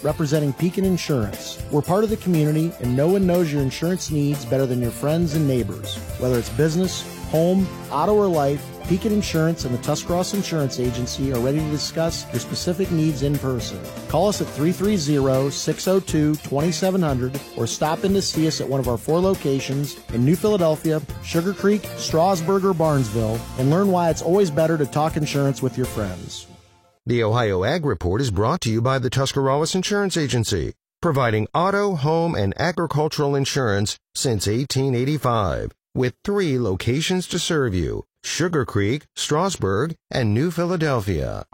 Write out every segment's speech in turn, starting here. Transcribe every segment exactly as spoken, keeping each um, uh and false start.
representing Pekin Insurance. We're part of the community, and no one knows your insurance needs better than your friends and neighbors. Whether it's business, home, auto, or life, Pekin Insurance and the Tuscarawas Insurance Agency are ready to discuss your specific needs in person. Call us at three three zero, six zero two, two seven zero zero or stop in to see us at one of our four locations in New Philadelphia, Sugar Creek, Strasburg, or Barnesville, and learn why it's always better to talk insurance with your friends. The Ohio Ag Report is brought to you by the Tuscarawas Insurance Agency, providing auto, home, and agricultural insurance since eighteen eighty-five, with three locations to serve you: Sugar Creek, Strasburg, and New Philadelphia.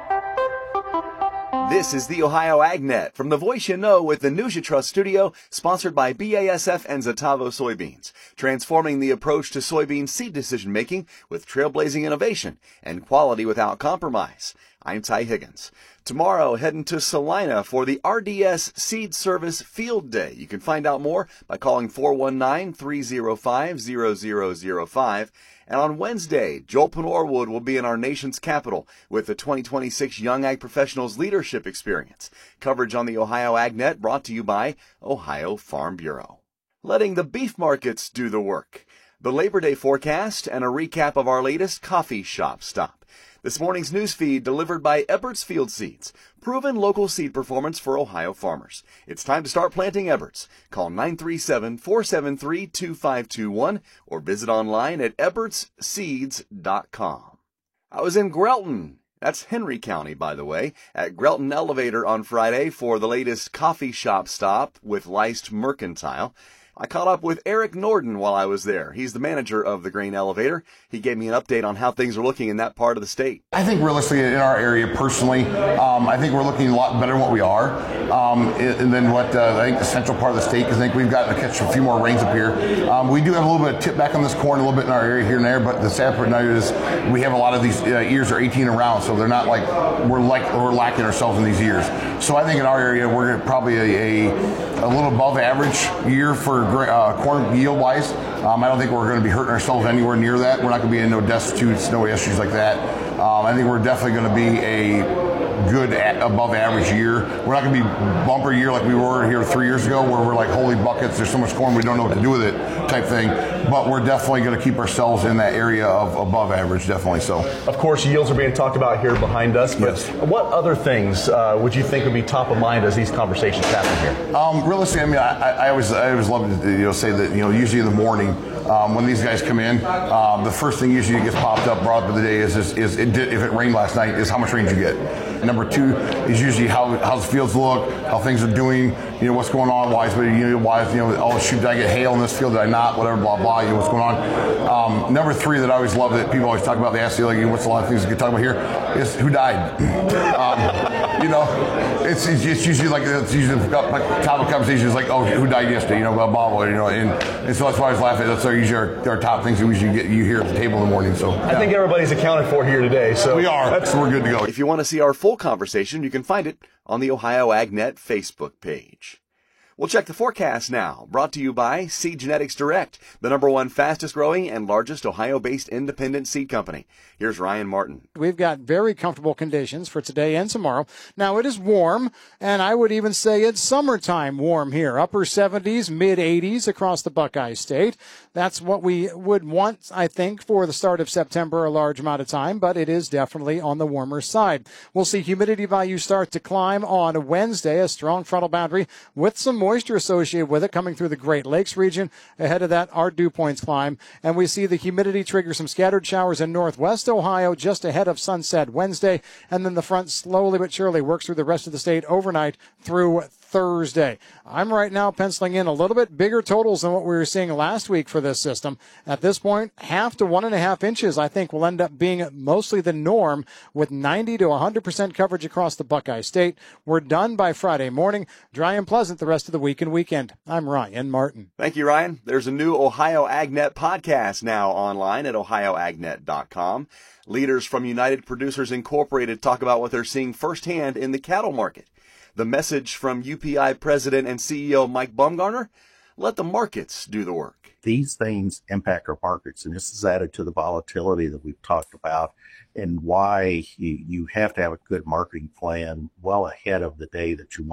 This is the Ohio AgNet from the Voice You Know with the News You Trust studio, sponsored by B A S F and Zetavo Soybeans, transforming the approach to soybean seed decision-making with trailblazing innovation and quality without compromise. I'm Ty Higgins. Tomorrow, heading to Salina for the R D S Seed Service Field Day. You can find out more by calling four one nine, three zero five, zero zero zero five. And on Wednesday, Joel Panorwood will be in our nation's capital with the twenty twenty-six Young Ag Professionals Leadership Experience. Coverage on the Ohio AgNet brought to you by Ohio Farm Bureau. Letting the beef markets do the work. The Labor Day forecast and a recap of our latest coffee shop stop. This morning's news feed delivered by Eberts Field Seeds, proven local seed performance for Ohio farmers. It's time to start planting Eberts. Call nine three seven, four seven three, two five two one or visit online at eberts seeds dot com. I was in Grelton. That's Henry County, by the way, at Grelton Elevator on Friday for the latest coffee shop stop with Leist Mercantile. I caught up with Eric Norden while I was there. He's the manager of the grain elevator. He gave me an update on how things are looking in that part of the state. I think realistically in our area personally, um, I think we're looking a lot better than what we are. Um, and then what uh, I think the central part of the state, because I think we've got to catch a few more rains up here. Um, we do have a little bit of tip back on this corn, a little bit in our area here and there, but the sad part now is we have a lot of these uh, ears are eighteen around, so they're not like we're like we're lacking ourselves in these years. So I think in our area we're probably a, a, a little above average year for Uh, corn yield wise. Um, I don't think we're going to be hurting ourselves anywhere near that. We're not going to be in no destitutes, no issues like that. Um, I think we're definitely going to be a good at, above average year. We're not going to be bumper year like we were here three years ago where we're like, holy buckets, there's so much corn we don't know what to do with it type thing. But we're definitely going to keep ourselves in that area of above average, definitely so. Of course, yields are being talked about here behind us, but yes. What other things uh, would you think would be top of mind as these conversations happen here? Um, realistically, I mean, I, I always, I always love to you know say that you know usually in the morning um, when these guys come in, um, the first thing usually gets popped up, brought up of the day is is, is it did, if it rained last night, is how much rain did you get. And number two is usually how how the fields look, how things are doing, you know what's going on, why is you know why is, you know oh shoot, did I get hail in this field, did I not, whatever, blah blah, you know what's going on. Um, number three that I always love that people always talk about, they ask you like you know, what's a lot of things you can talk about here is who died. um, you know, it's, it's usually like it's usually like top of conversation is like oh who died yesterday, you know blah blah, blah you know and, and so that's why I was laughing. That's our usually our, our top things that we usually get you here at the table in the morning. So yeah. I think everybody's accounted for here today, so we are. That's we're good to go. If you want to see our full conversation, you can find it on the Ohio AgNet Facebook page. We'll check the forecast now, brought to you by Seed Genetics Direct, the number one fastest growing and largest Ohio-based independent seed company. Here's Ryan Martin. We've got very comfortable conditions for today and tomorrow. Now, it is warm, and I would even say it's summertime warm here. Upper seventies, mid eighties across the Buckeye State. That's what we would want, I think, for the start of September, a large amount of time, but it is definitely on the warmer side. We'll see humidity values start to climb on Wednesday, a strong frontal boundary with some moisture associated with it coming through the Great Lakes region. Ahead of that, our dew points climb, and we see the humidity trigger some scattered showers in northwest Ohio just ahead of sunset Wednesday, and then the front slowly but surely works through the rest of the state overnight through Thursday. I'm right now penciling in a little bit bigger totals than what we were seeing last week for this system. At this point, half to one and a half inches, I think, will end up being mostly the norm with ninety to one hundred percent coverage across the Buckeye State. We're done by Friday morning. Dry and pleasant the rest of the week and weekend. I'm Ryan Martin. Thank you, Ryan. There's a new Ohio AgNet podcast now online at ohio ag net dot com. Leaders from United Producers Incorporated talk about what they're seeing firsthand in the cattle market. The message from U P I President and C E O Mike Bumgarner: let the markets do the work. These things impact our markets, and this is added to the volatility that we've talked about and why you, you have to have a good marketing plan well ahead of the day that you want.